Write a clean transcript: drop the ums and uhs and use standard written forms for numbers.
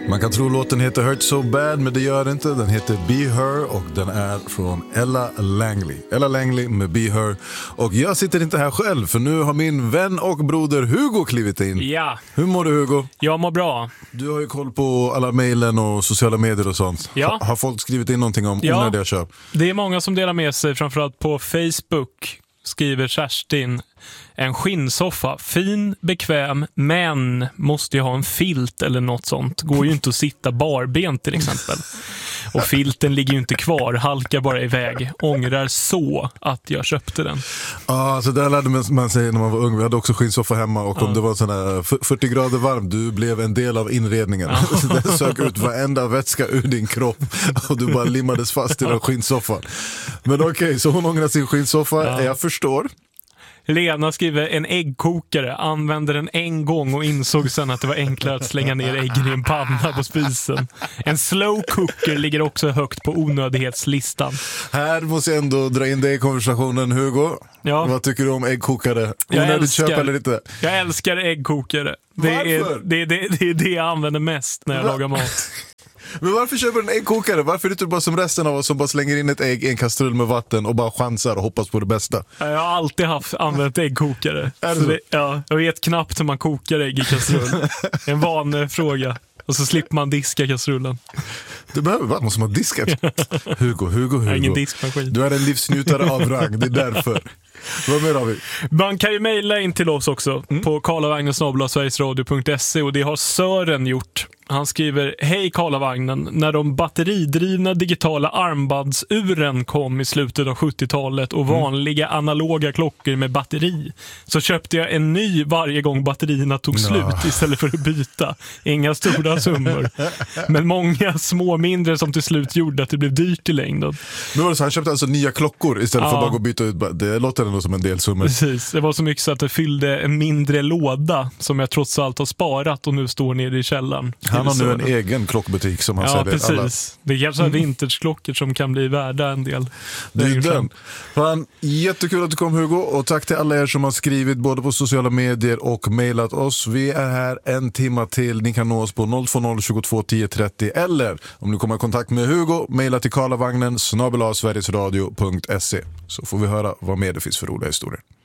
Man kan tro låten heter Hurt So Bad, men det gör det inte. Den heter Be Her och den är från Ella Langley. Ella Langley med Be Her. Och jag sitter inte här själv, för nu har min vän och broder Hugo klivit in. Ja. Hur mår du, Hugo? Jag mår bra. Du har ju koll på alla mejlen och sociala medier och sånt. Ja. Har folk skrivit in någonting om onödiga köp? Det är många som delar med sig, framförallt på Facebook. Skriver Kerstin: en skinnsoffa, fin, bekväm, men måste ju ha en filt eller något sånt. Går ju inte att sitta barbent till exempel. Och filten ligger ju inte kvar, halkar bara iväg. Ångrar så att jag köpte den. Ja, så där lärde man sig när man var ung. Vi hade också skinnsoffa hemma, och om det var sån här 40 grader varmt, du blev en del av inredningen. Den sök ut varenda vätska ur din kropp och du bara limmades fast i den skinnsoffan. Men okej, så hon ångrar sin skinnsoffa. Jag förstår. Lena skriver: en äggkokare, använde den en gång och insåg sen att det var enklare att slänga ner äggen i en panna på spisen. En slow cooker ligger också högt på onödighetslistan. Här måste jag ändå dra in dig i konversationen, Hugo. Ja. Vad tycker du om äggkokare? Onödigt köp eller inte? Jag älskar äggkokare. Varför? Det är det jag använder mest när jag lagar mat. Men varför köper du en äggkokare? Varför är du inte bara som resten av oss som bara slänger in ett ägg i en kastrull med vatten och bara chansar och hoppas på det bästa? Jag har alltid använt äggkokare. Är det så? Jag vet knappt hur man kokar ägg i kastrull. En vanlig fråga. Och så slipper man diska kastrullen. Du behöver bara, måste man diska. Hugo. Jag har ingen diskmaskin. Du är en livsnjutare av rang, det är därför. Vad mer har vi? Man kan ju mejla in till oss också på karlavagnen@sverigesradio.se, och det har Sören gjort. Han skriver: hej Karlavagnen, när de batteridrivna digitala armbandsuren kom i slutet av 70-talet och vanliga analoga klockor med batteri, så köpte jag en ny varje gång batterierna tog slut istället för att byta. Inga stora summor, men många små mindre som till slut gjorde att det blev dyrt i längden. Men var det så, han köpte alltså nya klockor istället för att bara gå och byta ut? Det låter ändå som en del summor. Precis, det var så mycket så att det fyllde en mindre låda som jag trots allt har sparat och nu står nere i källaren. Han har nu en egen klockbutik som han säljer. Precis. Alla. Det är kanske vintageklockor som kan bli värda en del. Det är den. Fan, jättekul att du kom, Hugo, och tack till alla er som har skrivit både på sociala medier och mejlat oss. Vi är här en timme till. Ni kan nå oss på 020 22 10 30, eller om ni kommer i kontakt med Hugo, mejla till karlavagnen @sverigesradio.se, så får vi höra vad mer det finns för roliga historier.